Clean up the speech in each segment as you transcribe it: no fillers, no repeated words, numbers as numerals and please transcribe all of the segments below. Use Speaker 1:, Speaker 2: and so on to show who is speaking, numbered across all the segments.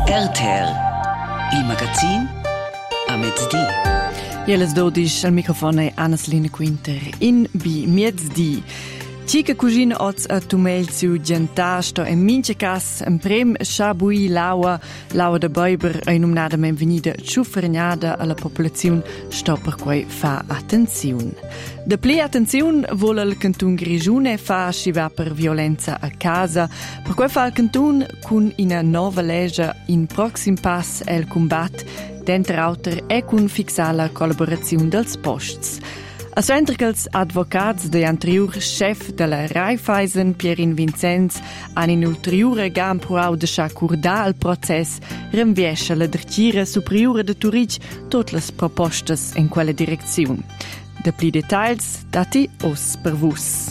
Speaker 1: RTR, il magazin a mezzodì.
Speaker 2: Jeles 12 al microfono Anna-Selina Quinter in bi mezzodì. Cica cugina oz a Tumelziu Gentà sto in mince cas un prem Chabui Laua da Beuber è nominata benvenida ciuffernada alla popolazione sto per cui fa attenzione. De pli attenzione vuole il Canton Grigione fa sciva per violenza a casa, per cui fa il Canton con una nuova legge in proxim pass e il combat d'entre auter e con fixare la collaborazione dels posts. A suentre che els advocats de anterior chef della Raiffeisen, Pierin Vincenz, han in ulteriore gam provau de s'accordar al process, rinviesce la Dirtgira Superiore de Turic tutte le propostas in quella direzione. De pli detalls dati os per vus.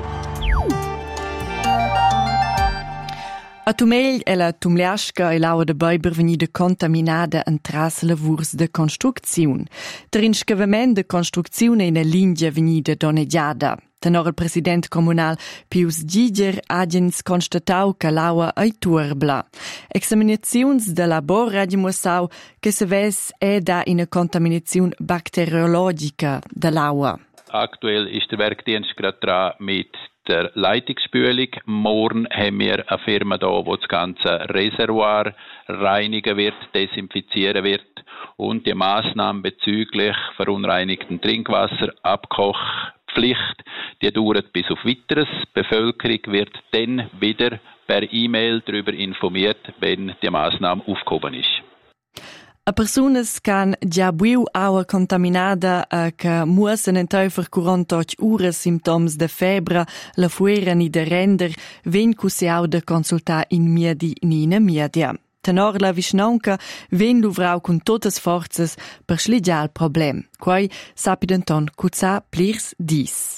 Speaker 2: A Tumegl e la Tumleasca e l'aua de Beuber venida contaminada entras lavurs de construcziun. Der inscavament de construcziun in a linea venida doneggiada. Tenor il president comunal Pius Giger agens constatau che l'aua è turbla. Examinazions de labor ha dimostrau che se ves è da una contaminazione bacteriologica dell'aua.
Speaker 3: Aktuell ist der Werkdienst gerade dran mit der Leitungsspülung. Morgen haben wir eine Firma da, die das ganze Reservoir reinigen wird, desinfizieren wird und die Maßnahmen bezüglich verunreinigten Trinkwasser, Abkochpflicht, die dauert bis auf Weiteres. Die Bevölkerung wird dann wieder per E-Mail darüber informiert, wenn die Maßnahme aufgehoben ist.
Speaker 2: A personas can già buiu aua contaminada che muossen en teufer 48 ures simptoms de febra, la fuera ni de render, ven cusiau de consultar in miedi ni in media. Tenor la visnonca ven luvrau con totes forzas per sligiar il problem. Quai sapi denton cuzà plirs dis.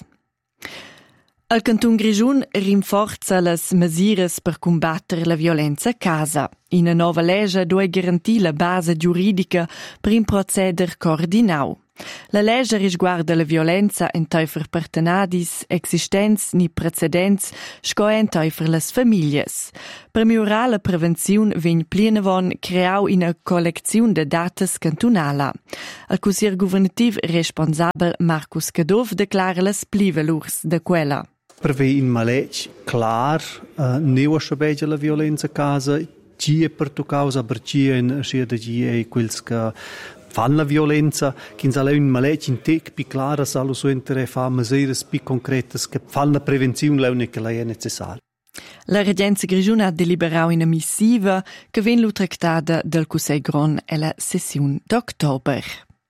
Speaker 2: Il Canton Grigiun rinforza las mesures per combattere la violenza a casa. Una nova legge dove garantire la base giuridica per un proceder coordinau. La legge riguarda la violenza in teufer partenadis, existenz ni precedents, sco in teufer las familias. Per migliorare la prevenzione vegn plenavon creau una collezione de datas cantonala. Il consigliere governativ responsabile Marcus Cadov declara las plivelurs de quella.
Speaker 4: Per in maletg clar neu schabegia la violenza a casa, chi è per tu causa, per chi è in schieda chi è quels che fan la violenza, che in in maletg in tec pi clara salo su entere fa mesures pi concretas che fan la prevenzione leune che la è necessaria.
Speaker 2: La Regenza Grigiuna ha deliberato una missiva che viene tractata del Consiglio Gron e la sessione d'ottobre.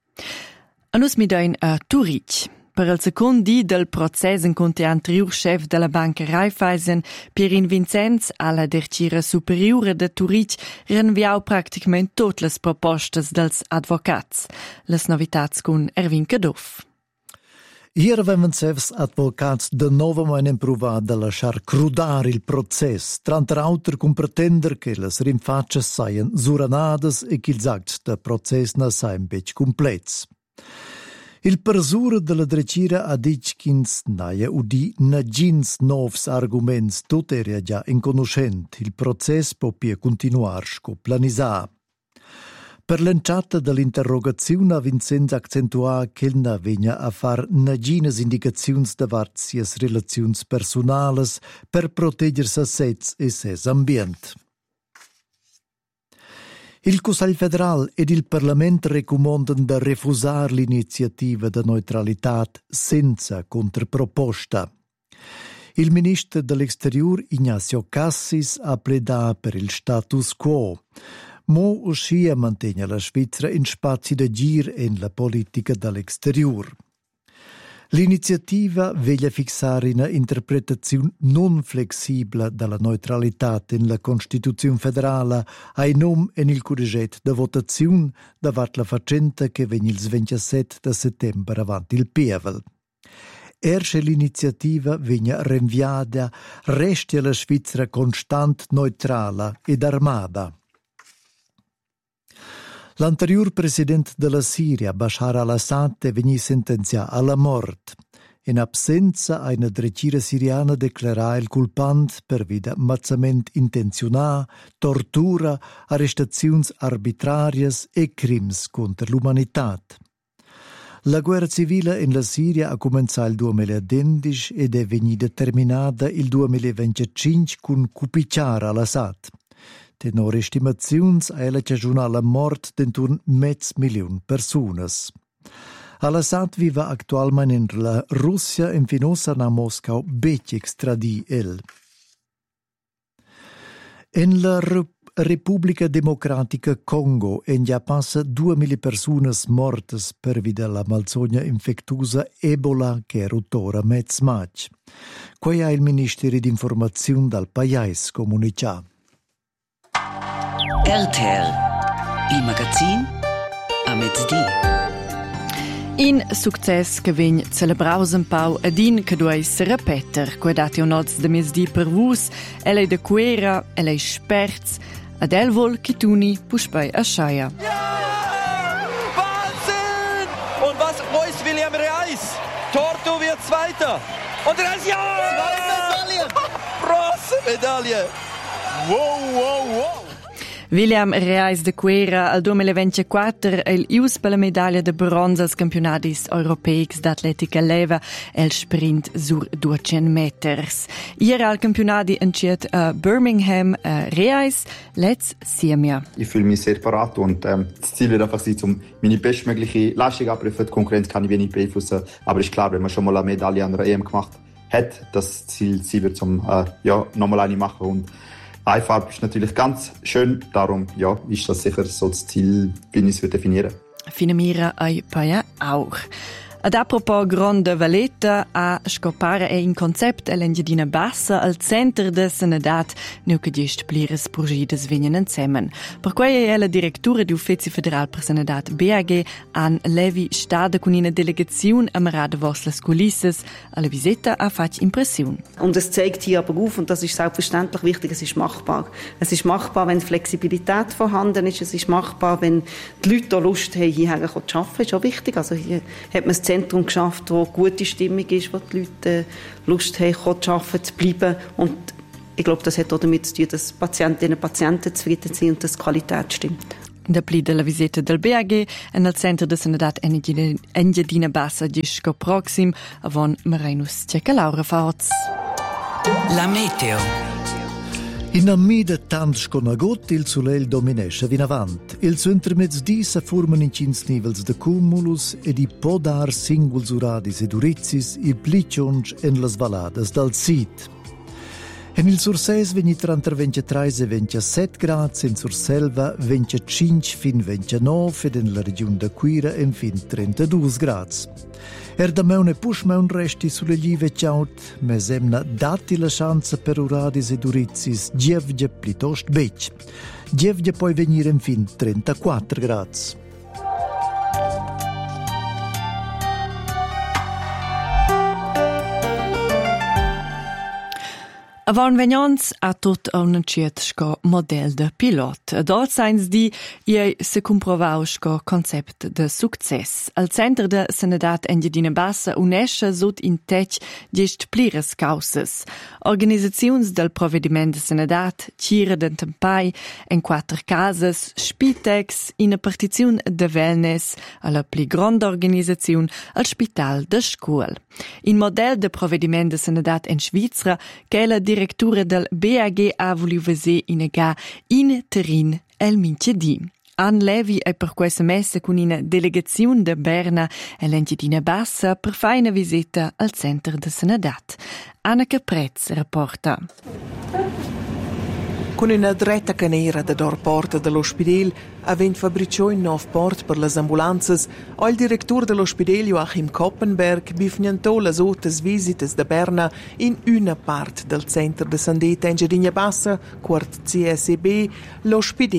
Speaker 2: A nus mi dain a Turic. Per il secondo dì del processo in conte anterior chef della banca Raiffeisen, Pierin Vincenz, alla Dirtgira Superiore de Turic, rinviau praticamente tutte le proposte dels advocats. Les novitats con Erwin Cadov.
Speaker 5: Ieri avevano sevs advocats de nuovamente improvato da lasciar crudare il processo, tra l'altro con pretendere che le rinfacce siano suranadas e che gli atti del processo siano più completi. Il persura della Dirtgira ha detto che naia udi nagins novs arguments tot era già inconoscente. Il processo può più continuare scoplanisà. Per l'enciata dell'interrogazione ha Vincenzo accentuato che non vegna a far nagines indicazioni davanti sias relazioni personali per proteggere se stessi e ses ambiente. Il Consiglio federale ed il Parlamento raccomandano di refusare l'iniziativa di neutralità senza controproposta. Il ministro dell'Exterior Ignacio Cassis ha pledato per il status quo. Mo uscì a mantenere la Svizzera in spazio da gir in la politica dell'exterior. L'iniziativa veglia fissare una interpretazione non flessibile della neutralità nella Costituzione federale ai nom e nel corriget de votazione davanti la faccenda che venne il 27 settembre avanti il Pievel. Erste l'iniziativa vegna rinviata resti alla Svizzera constant neutrale ed armata. L'anterior presidente della Siria, Bashar al-Assad, venne sentenziato alla morte. In absenza una drecira siriana declara il culpant per vida ammazzament intenzionà, tortura, arrestazioni arbitrarias e crims contro l'umanità. La guerra civile in la Siria ha cominciato il 2011 ed è venuta terminata il 2025 con cupicciare all'Assad. Tenor estimazioni è la cagiona la morte di un 500.000 persone. Al-Assad vive attualmente in la Russia e finosa a Mosca bec extradì el. In la Repubblica Democratica Congo in già passa 2.000 persone morte per via della malsogna infettuosa Ebola che è ruttora mezz maggio. Qui ha il Ministero di Informazione dal Paese comunicato.
Speaker 1: RTL, il magazin a mezz'dì.
Speaker 2: In success che vegn celebraus un pau ad in che due essere Peter, que dati un oz de mezz'dì per vus, e de quera, e sperz, ad el vol che tuni puspei a schaia.
Speaker 6: Wahnsinn! Und wo ist William Reis? Torto wird Zweiter. Und Reis, ja! Zwei Medaillen! Bronzemedaille! Wow, wow, wow!
Speaker 2: William Reis de Quera al 2024 il ius per la medaglia de bronze als campionatis europeics d'atletica leva el sprint sur 200 meters. Ieri al campionati enciet a Birmingham Reis, let's siemia.
Speaker 7: Ich fühle mich sehr parat und das Ziel wird einfach sein, um meine bestmögliche Leistung abrufen. Die Konkurrenz kann ich wenig beeinflussen, aber ist klar, wenn man schon mal eine Medaille an der EM gemacht hat, das Ziel wird zum nochmal eine machen und eine Farbe ist natürlich ganz schön, darum ist das sicher so das Ziel, wie ich es definieren würde.
Speaker 2: Finemira ai paia auch. Ad apropos Gronda Valletta a scopare in concept l'Engiadina Bassa al centro de Senedat nu che gest plires progides vegnan insemmen. Per quei è la direttura di Uffizi Federal per Senedat BAG an Levi stada con una Delegation am Rad vos las Kulisses alla Visita a fatg impression.
Speaker 8: Und es zeigt hier aber auf, und das ist selbstverständlich wichtig, es ist machbar. Es ist machbar, wenn Flexibilität vorhanden ist, es ist machbar, wenn die Leute Lust haben, hierher zu arbeiten, ist auch wichtig. Also hier hat man das Zentrum geschafft, wo gute Stimmung ist, wo die Leute Lust haben, zu arbeiten, zu bleiben. Und ich glaube, das hat auch damit zu tun, dass Patientinnen und Patienten zufrieden sind und dass die Qualität stimmt.
Speaker 2: Da pli della visita del BAG en al centro de Senedat Engiadina Bassa gisco proxim avon Marinus Ceca Laura Forz.
Speaker 1: La meteo.
Speaker 5: In ammida tant sconagot il soleil dominesce vinavant. Il suo intermezzdi si formano in 5 nivels de cumulus ed i podar singuls uradis ed urizis i plicions en las valadas dal sit. En il Surses vegni tra 23 e 27 gradi, in Surselva 25 fin 29 ed in la regione de Quira en fin 32 gradi. Da meune pushmeun resti sulle live ciaut, me semna dati la chance per uradis ed urizis gievge plitost bec. Gievge poi venire in fin 34 gradi.
Speaker 2: Avon vegnons a tot un ciet sco model de pilot. Dort seins di ei se comprovau sco concept de success. Al centro de Senedat Engiadina Bassa unesce sut in tec gest plires causes. Organisaziuns del provediment de Senedat, Cira den Tempai, en 4 cases, Spitex, in a partiziun de wellness, alla pli gronda organisaziun, al spital de scuol. In model de provediment de Senedat en Svizra, che la direttura del BAG ha voluto vedere in terrin el minchedì. Ann Levi è per questa messa con una delegazione da Berna e l'Engiadina Bassa per fare una visita al centro de Senedat. Anna Caprez rapporta.
Speaker 9: Con una dretta canera da dor porta dell'ospedale, avent fabbricò in nov port per le ambulanzas, il direttore dell'ospedale Joachim Koppenberg bifniantò le sottes visites da Berna in una parte del centro de Sandet Engiadina Bassa, quart CSEB, l'ospedale.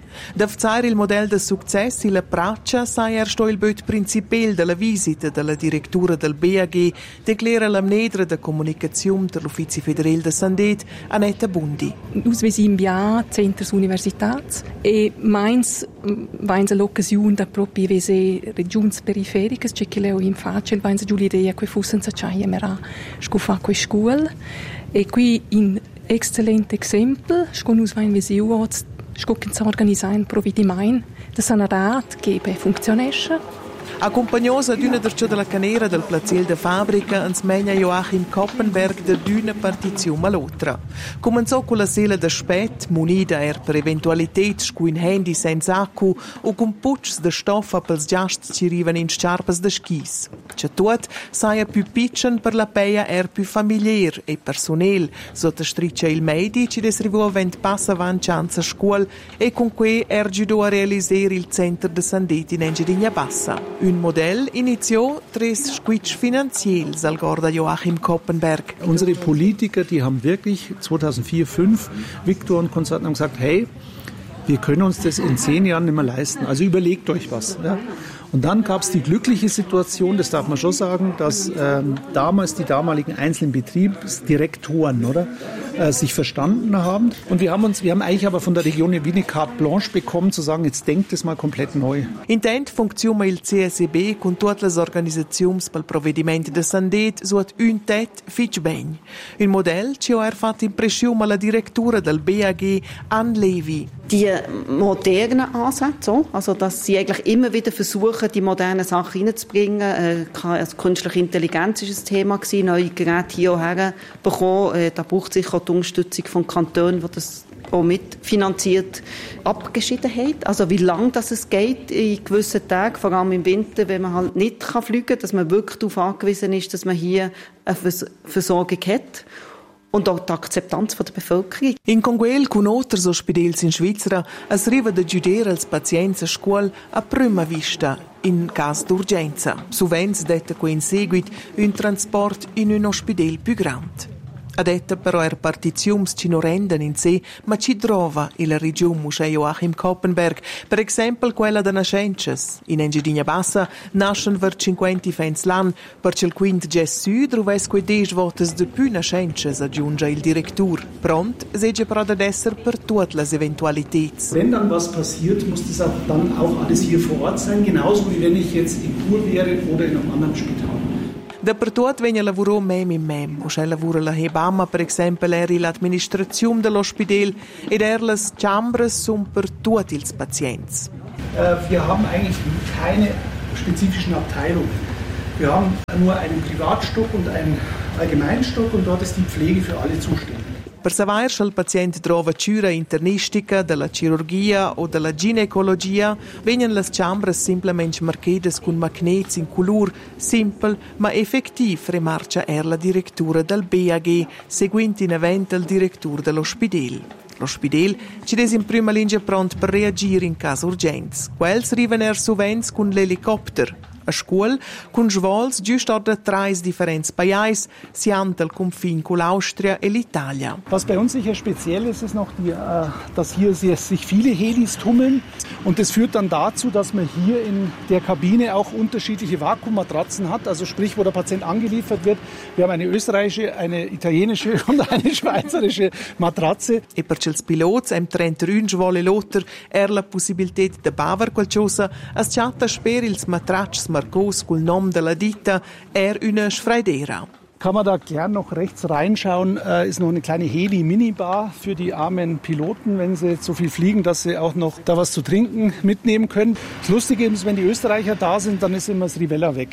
Speaker 9: Da fare il modello di successo e la praccia sai il bot principale della visita della direttura del BAG, declara la ministra di comunicazione dell'Uffizio Federale di Sandet, Annetta Bundi.
Speaker 10: Us vesim bia centers universitats e meins vains l'occasione da proprio vese regions perifericas che leo in facile vains giù l'idea che fossen sa chai mera scufa que school e qui in exzellent esempio sconus vain vese uots scocken sa organisain providimain da sanarat che per funzionesce.
Speaker 9: Accompagnosa d'una della canera del Plaziel de Fabrica ans megna Joachim Koppenberg der d'una partizione all'altra. Comenzò con la sela da spät, munida per eventualitets cu in handy senza accu o con putsch de stoffa pels giasts ci riven in sciarpas de skis. C'è tot saia più pitchen per la peia più familiar e personel, sotto striccia il medi ci desrivo vent passa van chanza scuol e con cui giudò a realisare il centro de Sandet in Engiadina Bassa. Un Modell iniziò tres Squitsch finanziell, sagt Joachim Koppenberg.
Speaker 11: Unsere Politiker, die haben wirklich 2004, 2005 Viktor und Konsorten haben gesagt, hey, wir können uns das in 10 Jahren nicht mehr leisten. Also überlegt euch was. Ja? Und dann gab es die glückliche Situation, das darf man schon sagen, dass damals die damaligen einzelnen Betriebsdirektoren sich verstanden haben. Und wir haben eigentlich aber von der Region wie eine Carte Blanche bekommen, zu sagen, jetzt denkt es mal komplett neu.
Speaker 9: Intent funziona il CSB con tutte le organizzazioni per il provvedimento di Sandet suot un tet fitch ben. Il modello ci ha fatto impressione alla direttura del BAG Anne Levy.
Speaker 8: Die modernen Ansätze, also dass sie eigentlich immer wieder versuchen, die modernen Sachen reinzubringen. Also künstliche Intelligenz ist ein Thema gewesen, neue Geräte hierher bekommen. Da braucht sicher auch die Unterstützung von Kantonen, die das auch mitfinanziert. Abgeschiedenheit, also wie lange es geht in gewissen Tagen, vor allem im Winter, wenn man halt nicht fliegen kann, dass man wirklich darauf angewiesen ist, dass man hier eine Versorgung hat. Und auch die Akzeptanz der Bevölkerung.
Speaker 9: In Conguel, con altri ospedali in Svizzera, es arriva da giudere als pazienti a scuola a prima vista, in caso d'urgenza. Sovens detta qui in seguito un trasport in un ospedale più grande. Adetta però partiziums ci non rendono in sé, ma ci trova la regione Museo Joachim Koppenberg, per esempio quella da Nascences. In Engiadina Bassa nascono ver 50 fans l'anno, perché il quint Gesù troves quei 10 volte di più Nascences, aggiunge il direttore. Pront segue però ad essere per tutte le eventualità.
Speaker 11: Wenn dann was passiert, muss das dann auch alles hier vor Ort sein, genauso wie wenn ich jetzt in Chur wäre oder in einem anderen Spital.
Speaker 9: Dappertut vengono lavorò mem in mem. Osce lavora la Hebamma, per esempio, l'amministrazione dell'ospedale ed le chambres sono per tutti i pazienti.
Speaker 11: Wir haben eigentlich keine spezifischen Abteilungen. Wir haben nur einen Privatstock und einen Allgemeinstock und dort ist die Pflege für alle zuständig.
Speaker 9: Per savoir se il paziente trova cura internistica, della chirurgia o della ginecologia, vengono le chambres simplemente marcate con magneti in colore simple ma effettivo, rimarca la direttura del BAG, seguente in evento il direttore dell'ospedale. L'ospedale ci è in prima linea pronto per reagire in caso urgenza. Quels arrivano sovente con l'elicottero. A scuola, con svols giusto da 3 differenti paesi, si anta il confine con l'Austria e l'Italia.
Speaker 11: Was bei uns sicher speziell ist, ist noch, dass hier sich viele Helis tummeln. Und das führt dann dazu, dass man hier in der Kabine auch unterschiedliche Vakuummatratzen hat. Also sprich, wo der Patient angeliefert wird. Wir haben eine österreichische, eine italienische und eine schweizerische Matratze.
Speaker 9: E per els pilots hem 31 voli lotter la possibilità de baver qualcosa, as chatta sper ils matrats marcos col nom della ditta una Schfreidera.
Speaker 11: Kann man da gern noch rechts reinschauen, ist noch eine kleine Heli-Minibar für die armen Piloten, wenn sie so viel fliegen, dass sie auch noch da was zu trinken mitnehmen können. Das Lustige ist, wenn die Österreicher da sind, dann ist immer das Rivella weg.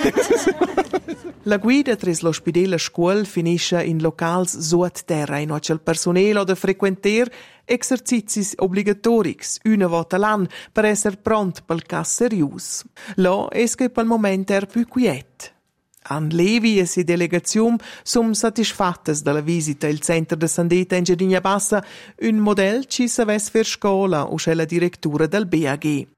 Speaker 9: La guida tras l'ospedale a scuol finisce in locals suot terra in il personale o da frequenter exercizi obligatoris una volta l'anno per essere pronto pel cas serius. Lo es che pel moment più quiet. Anne Levy e si delegazione sono satisfatte dalla visita al centro de Sandet in Engiadina Bassa, un modello ci sa ves per scuola o c'è la direttura del BAG.